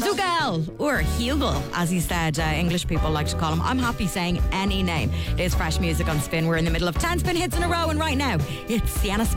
Dougal, or Hugel, as he said, English people like to call him. I'm happy saying any name. It is fresh music on Spin. We're in the middle of 10 Spin hits in a row, and right now, it's Sienna Smith.